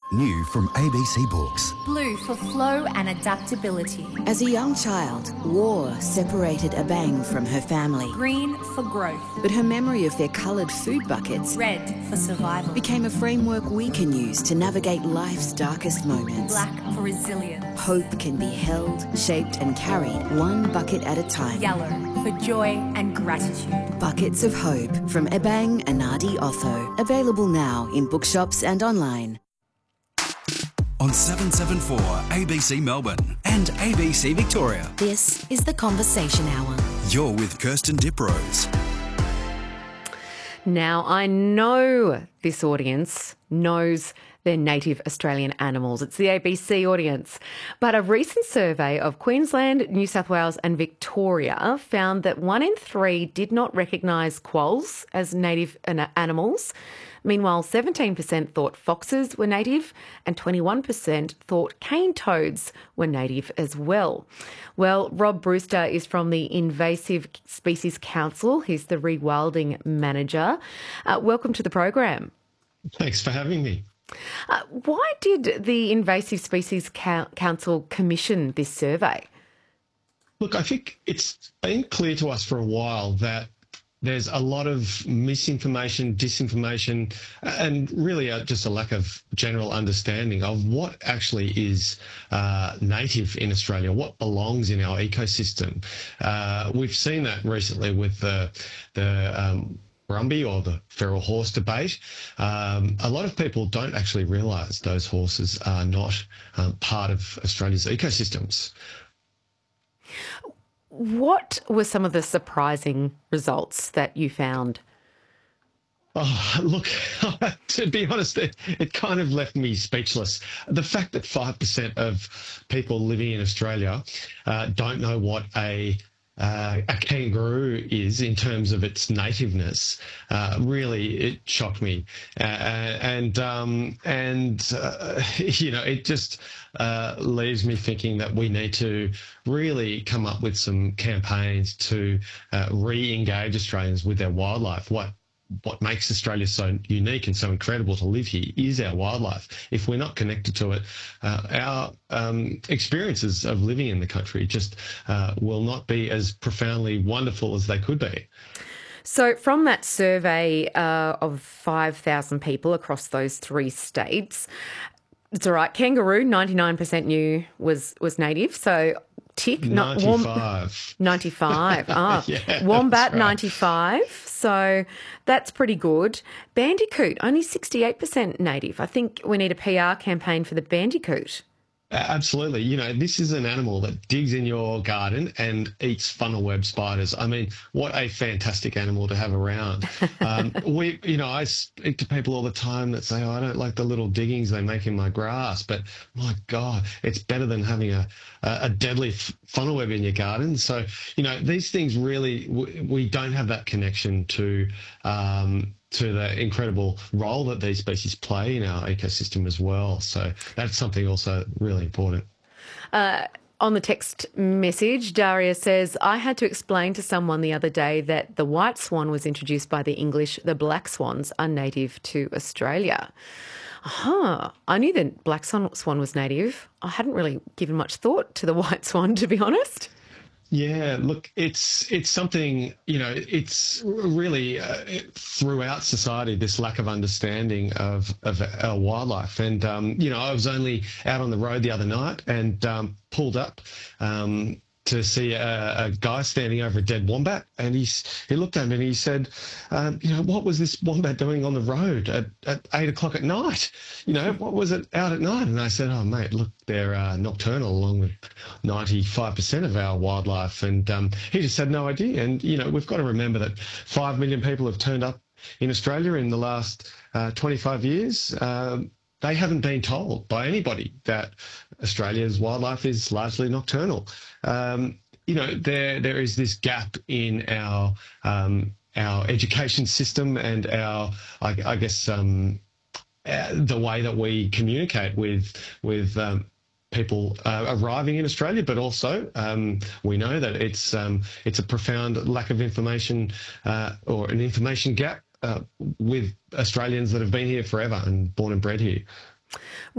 New from ABC Books. Blue for flow and adaptability. As a young child, war separated Abang from her family. Green for growth. But her memory of their coloured food buckets, red for survival, became a framework we can use to navigate life's darkest moments. Black for resilience. Hope can be held, shaped and carried one bucket at a time. Yellow for joy and gratitude. Buckets of Hope from Abang Anadi Otho. Available now in bookshops and online. On 774 ABC Melbourne and ABC Victoria. This is The Conversation Hour. You're with Kirsten Diprose. Now, I know this audience knows their native Australian animals. It's the ABC audience. But a recent survey of Queensland, New South Wales and Victoria found that 1 in 3 did not recognise quolls as native animals. Meanwhile, 17% thought foxes were native and 21% thought cane toads were native as well. Well, Rob Brewster is from the Invasive Species Council. He's the rewilding manager. Welcome to the program. Thanks for having me. Why did the Invasive Species Council commission this survey? Look, I think it's been clear to us for a while that there's a lot of misinformation, disinformation, and really just a lack of general understanding of what actually is native in Australia, what belongs in our ecosystem. We've seen that recently with the Brumby or the feral horse debate. A lot of people don't actually realise those horses are not part of Australia's ecosystems. What were some of the surprising results that you found? Oh, look, to be honest, it kind of left me speechless. The fact that 5% of people living in Australia don't know what a kangaroo is in terms of its nativeness, really, it shocked me. You know, it just leaves me thinking that we need to really come up with some campaigns to re-engage Australians with their wildlife. What makes Australia so unique and so incredible to live here is our wildlife. If we're not connected to it, our experiences of living in the country just will not be as profoundly wonderful as they could be. So from that survey of 5,000 people across those 3 states, it's all right, kangaroo, 99% knew was native, so tick. 95. 95. Yeah, Wombat, right. 95. So that's pretty good. Bandicoot, only 68% native. I think we need a PR campaign for the bandicoot. Absolutely. You know, this is an animal that digs in your garden and eats funnel web spiders. I mean, what a fantastic animal to have around. I speak to people all the time that say, oh, I don't like the little diggings they make in my grass, but my God, it's better than having a deadly funnel web in your garden. So, you know, these things really, we don't have that connection to the incredible role that these species play in our ecosystem as well. So that's something also really important. On the text message, Daria says, I had to explain to someone the other day that the white swan was introduced by the English. The black swans are native to Australia. I knew the black swan was native. I hadn't really given much thought to the white swan, to be honest. Yeah, look, it's something, you know, it's really throughout society, this lack of understanding of our wildlife. And, you know, I was only out on the road the other night and pulled up to see a guy standing over a dead wombat, and he looked at me and he said, you know, what was this wombat doing on the road at 8 o'clock at night? You know, what was it out at night? And I said, oh, mate, look, they're nocturnal along with 95% of our wildlife. And he just had no idea. And, you know, we've got to remember that 5 million people have turned up in Australia in the last 25 years. They haven't been told by anybody that Australia's wildlife is largely nocturnal. You know, there is this gap in our education system and our, I guess, the way that we communicate with people arriving in Australia, but also we know that it's a profound lack of information or an information gap with Australians that have been here forever and born and bred here.